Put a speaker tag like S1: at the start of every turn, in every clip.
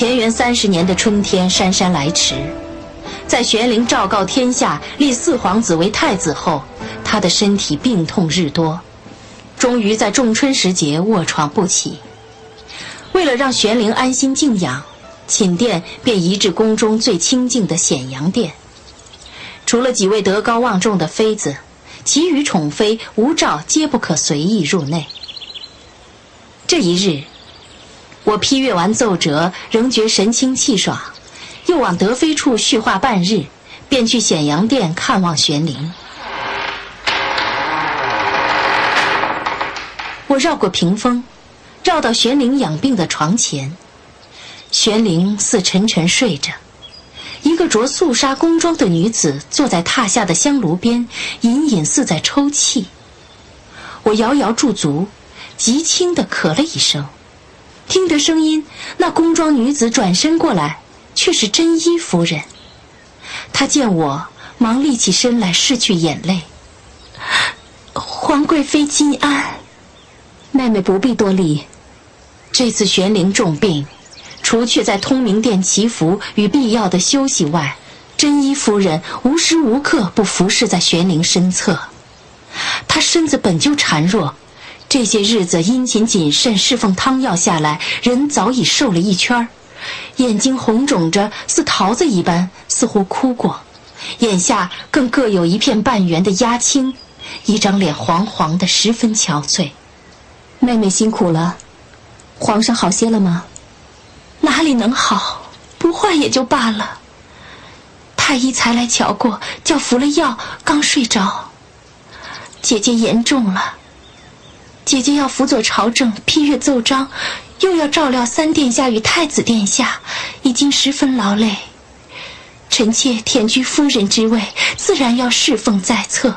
S1: 乾元30年的春天姗姗来迟，在玄灵昭告天下立四皇子为太子后，他的身体病痛日多，终于在仲春时节卧床不起。为了让玄灵安心静养，寝殿便移至宫中最清静的显阳殿。除了几位德高望重的妃子，其余宠妃无诏皆不可随意入内。这一日，我批阅完奏折，仍觉神清气爽，又往德妃处叙话半日，便去显阳殿看望玄灵。我绕过屏风，绕到玄灵养病的床前。玄灵似沉沉睡着，一个着素纱宫装的女子坐在榻下的香炉边，隐隐似在抽泣。我摇摇驻足，极轻地咳了一声，听得声音，那宫装女子转身过来，却是真一夫人。她见我，忙立起身来拭去眼泪。皇贵妃金安。妹妹不必多礼。这次玄灵重病，除却在通明殿祈福与必要的休息外，真一夫人无时无刻不服侍在玄灵身侧。她身子本就孱弱，这些日子殷勤谨慎侍奉汤药下来，人早已瘦了一圈，眼睛红肿着似桃子一般，似乎哭过，眼下更各有一片半圆的压青，一张脸黄黄的，十分憔悴。妹妹辛苦了，皇上好些了吗？哪里能好，不坏也就罢了。太医才来瞧过，叫服了药，刚睡着。姐姐严重了，姐姐要辅佐朝政，批阅奏章，又要照料三殿下与太子殿下，已经十分劳累。臣妾忝居夫人之位，自然要侍奉在侧。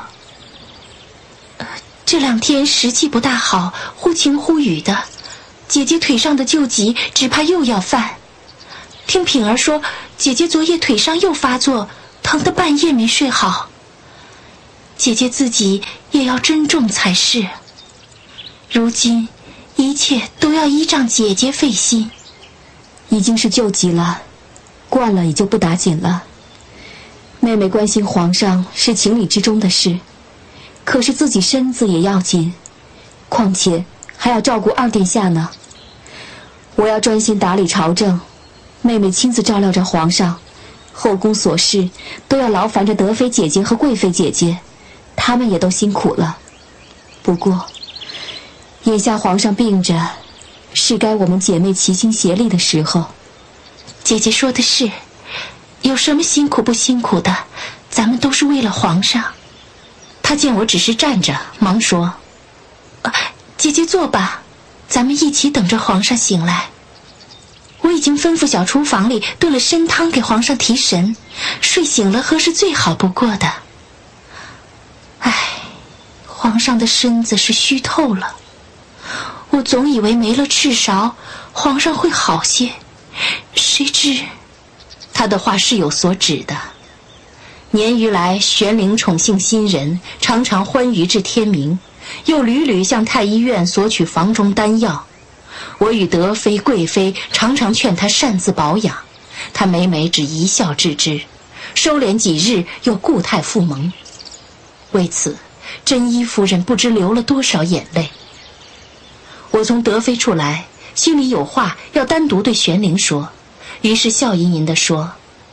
S1: 这2天时气不大好，忽晴忽雨的，姐姐腿上的旧疾只怕又要犯。听品儿说，姐姐昨夜腿上又发作，疼得半夜没睡好。姐姐自己也要珍重才是。如今一切都要依仗姐姐费心。已经是旧疾了，惯了也就不打紧了。妹妹关心皇上是情理之中的事，可是自己身子也要紧，况且还要照顾二殿下呢。我要专心打理朝政，妹妹亲自照料着皇上，后宫琐事都要劳烦着德妃姐姐和贵妃姐姐，她们也都辛苦了。不过眼下皇上病着，是该我们姐妹齐心协力的时候。姐姐说的是，有什么辛苦不辛苦的，咱们都是为了皇上。她见我只是站着，忙说：姐姐坐吧，咱们一起等着皇上醒来。我已经吩咐小厨房里炖了参汤给皇上提神，睡醒了喝是最好不过的。皇上的身子是虚透了，我总以为没了赤勺，皇上会好些，谁知……他的话是有所指的。年余来，玄灵宠幸新人，常常欢愉至天明，又屡屡向太医院索取房中丹药。我与德妃、贵妃常常劝他擅自保养，他每每只一笑置之，收敛几日又故态复萌。为此，真一夫人不知流了多少眼泪。我从德妃处来，心里有话要单独对玄灵说，于是笑吟吟地说：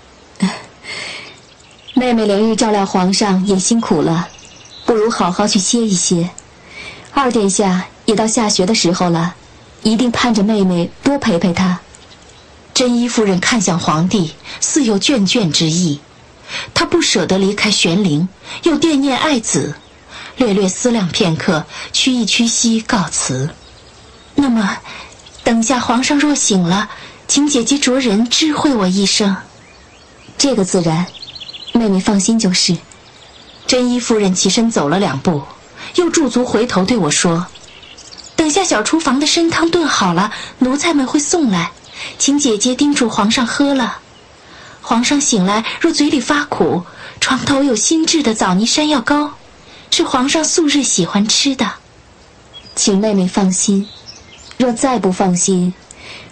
S1: 妹妹连日照料皇上也辛苦了，不如好好去歇一歇。二殿下也到下学的时候了，一定盼着妹妹多陪陪他。真一夫人看向皇帝，似有眷眷之意。她不舍得离开玄灵，又惦念爱子，略略思量片刻，屈一屈膝告辞。那么等下皇上若醒了，请姐姐着人知会我一声。这个自然，妹妹放心就是。真一夫人起身走了2步，又驻足回头对我说：等下小厨房的参汤炖好了，奴才们会送来，请姐姐叮嘱皇上喝了。皇上醒来若嘴里发苦，床头有新制的枣泥山药糕，是皇上素日喜欢吃的。请妹妹放心，若再不放心，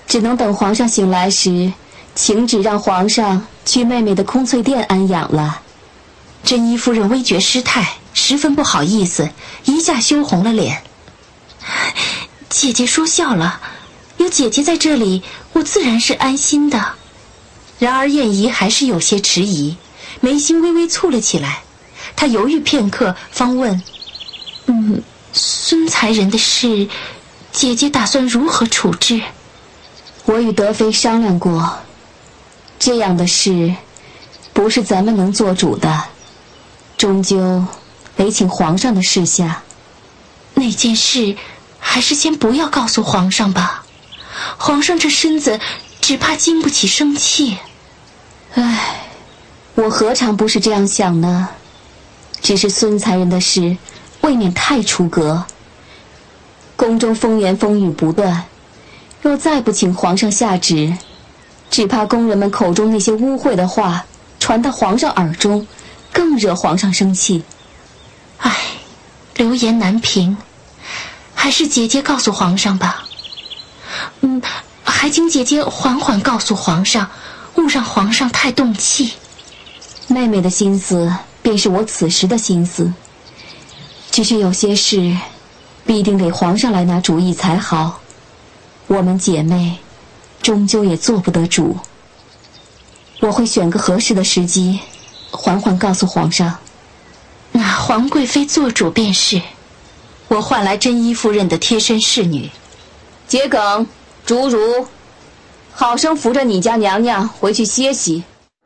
S2: 只能等皇上醒来时，请旨让皇上去妹妹的空翠殿安养了。
S1: 珍妮夫人微觉失态，十分不好意思，一下羞红了脸。姐姐说笑了，有姐姐在这里，我自然是安心的。然而燕姨还是有些迟疑，眉心微微蹙了起来。她犹豫片刻，方问：孙才人的事，姐姐打算如何处置？
S2: 我与德妃商量过，这样的事不是咱们能做主的，终究得请皇上的示下。
S1: 那件事还是先不要告诉皇上吧，皇上这身子只怕经不起生气。
S2: 唉，我何尝不是这样想呢？只是孙才人的事未免太出格，宫中风言风语不断，若再不请皇上下旨，只怕宫人们口中那些污秽的话传到皇上耳中，更惹皇上生气。
S1: 唉，流言难平，还是姐姐告诉皇上吧。还请姐姐缓缓告诉皇上，勿让皇上太动气。
S2: 妹妹的心思便是我此时的心思，只是有些事必定得皇上来拿主意才好，我们姐妹终究也做不得主。我会选个合适的时机，缓缓告诉皇上。
S1: 那皇贵妃做主便是。我唤来珍衣夫人的贴身侍女，
S2: 桔梗、竹如，好生扶着你家娘娘回去歇息。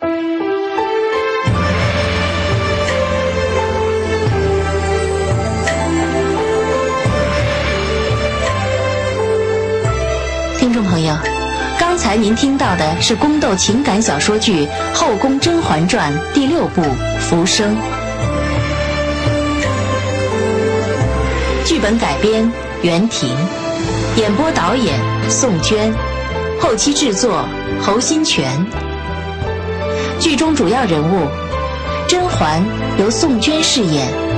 S1: 听众朋友，刚才您听到的是宫斗情感小说剧《后宫甄嬛传》第6部《浮生》。剧本改编袁婷，演播导演宋娟，后期制作侯新全。剧中主要人物甄嬛由宋娟饰演，